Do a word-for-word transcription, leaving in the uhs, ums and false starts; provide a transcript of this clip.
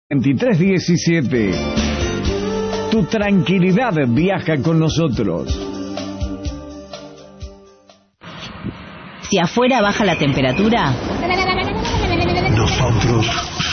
veintitrés diecisiete. Tu tranquilidad viaja con nosotros. Si afuera baja la temperatura, nosotros